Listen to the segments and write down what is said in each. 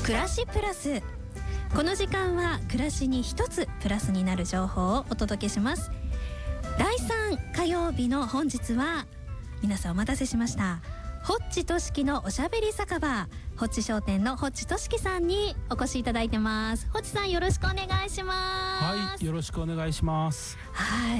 暮らしプラス。この時間は暮らしに一つプラスになる情報をお届けします。第3火曜日の本日は、皆さんお待たせしました、ホッチとしきのおしゃべり酒場、ホッチ商店のホッチとしきさんにお越しいただいてます。ホッチさん、よろしくお願いします。 はい、よろしくお願いします。 はい、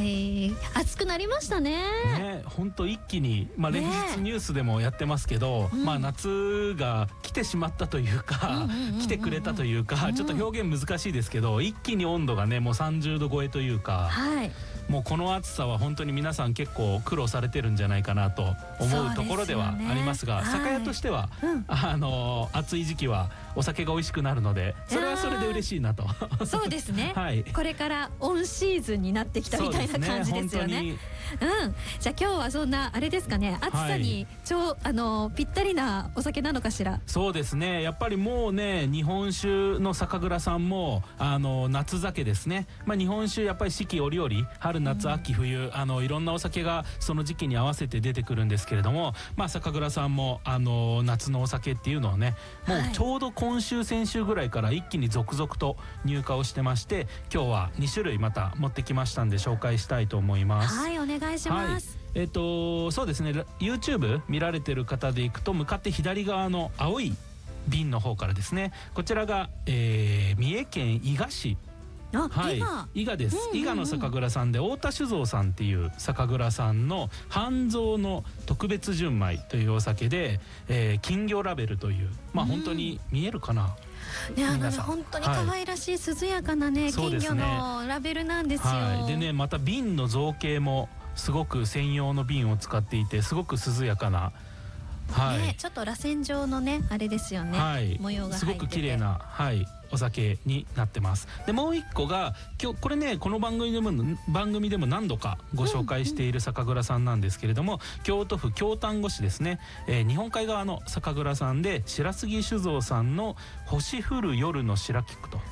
暑くなりましたね。 ね、本当一気に、連日ニュースでもやってますけど、夏が来てしまったというか、来てくれたというか、ちょっと表現難しいですけど、一気に温度がね、もう30度超えというか、 はい、 もうこの暑さは本当に皆さん結構苦労されてるんじゃないかなと思うところではありますが、酒屋としては、暑い時期はお酒が美味しくなるので、それはそれで嬉しいなと。 そうですね、 はい、 これからオンシーズンになってきたみたいな感じですよね。じゃあ今日はそんなあれですかね、暑さにぴったりなお酒なのかしら。 そうですね、やっぱりもうね、日本酒の酒蔵さんも夏酒ですね、日本酒やっぱり四季折々、春夏秋冬、いろんなお酒がその時期に合わせて出てくるんですけれども、酒蔵さんも夏のお酒っていうのをね、もうちょうど今週先週ぐらいから一気に続々と入荷をしてまして、今日は2種類また持ってきましたんで紹介したいと思います。 はい、お願いします。 そうですね、 YouTube 見られてる方でいくと、向かって左側の青い瓶の方からですね、こちらが、三重県伊賀市、伊賀です。伊賀の酒蔵さんで、太田酒造さんっていう酒蔵さんの半蔵の特別純米というお酒で、金魚ラベルという、本当に見えるかな、 本当に可愛らしい涼やかなね、金魚のラベルなんですよ。 でね、また瓶の造形もすごく専用の瓶を使っていて、すごく涼やかな、 ちょっと螺旋状のね、あれですよね、模様が入っててすごく綺麗な、お酒になってます。でもう一個が今日これね、この番組でも何度かご紹介している酒蔵さんなんですけれども、京都府京丹後市ですね、日本海側の酒蔵さんで、白杉酒造さんの星降る夜の白菊と。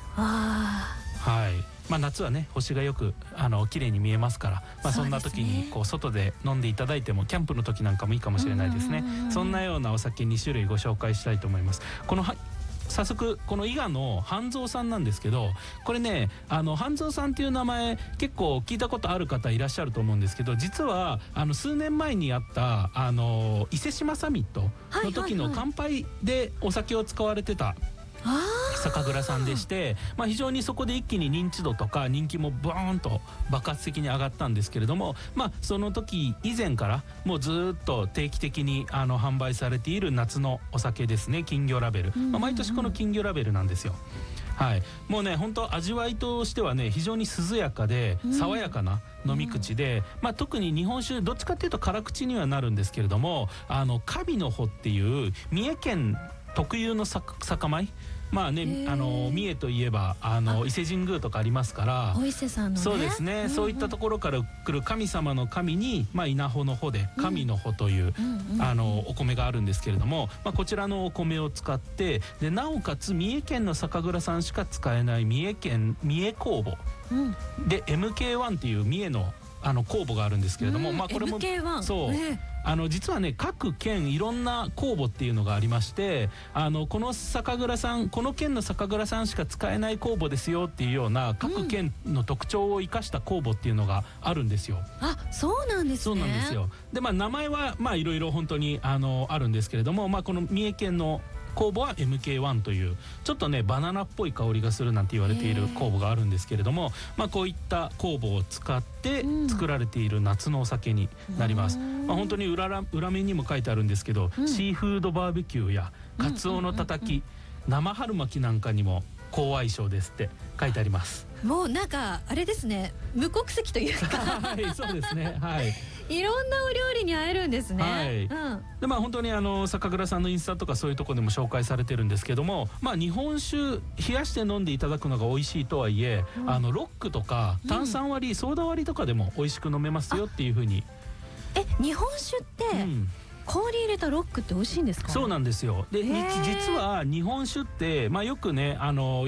夏はね、星がよく綺麗に見えますから、そんな時にこう外で飲んでいただいても、キャンプの時なんかもいいかもしれないですね。そんなようなお酒2種類ご紹介したいと思います。早速この伊賀の半蔵さんなんですけど、これね、半蔵さんっていう名前結構聞いたことある方いらっしゃると思うんですけど、実は数年前にあった伊勢志摩サミットの時の乾杯でお酒を使われてた酒蔵さんでして、非常にそこで一気に認知度とか人気もブーンと爆発的に上がったんですけれども、その時以前からもうずっと定期的に販売されている夏のお酒ですね、金魚ラベル、毎年この金魚ラベルなんですよ。もうね、本当味わいとしてはね、非常に涼やかで爽やかな飲み口で、特に日本酒どっちかっていうと辛口にはなるんですけれども、神の穂っていう三重県特有の酒米、三重といえば伊勢神宮とかありますから、 お伊勢さんのね、 そうですね、そういったところから来る神様の神に、稲穂の穂で神の穂というお米があるんですけれども、こちらのお米を使って、でなおかつ三重県の酒蔵さんしか使えない三重酵母、で MK1 っていう三重の酵母があるんですけれども、これも MK1、 実はね、各県いろんな酵母っていうのがありまして、この酒蔵さん、この県の酒蔵さんしか使えない酵母ですよっていうような各県の特徴を生かした酵母っていうのがあるんですよ。 そうなんですね。 そうなんですよ。で名前はいろいろ本当にあるんですけれども、この三重県の酵母は MK1 というちょっとねバナナっぽい香りがするなんて言われている酵母があるんですけれども、こういった酵母を使って作られている夏のお酒になります。本当に裏面にも書いてあるんですけど、シーフードバーベキューやカツオのたたき、生春巻きなんかにも好相性ですって書いてあります。 もうなんかあれですね、無国籍というかそうですね、 いろんなお料理に合えるんですね。 で本当に酒蔵さんのインスタとかそういうところでも紹介されてるんですけども、日本酒冷やして飲んでいただくのが美味しいとはいえ、ロックとか炭酸割り、ソーダ割りとかでも美味しく飲めますよっていうふうに。 日本酒って、氷入れたロックって美味しいんですか？ そうなんですよ。で実は日本酒ってよくね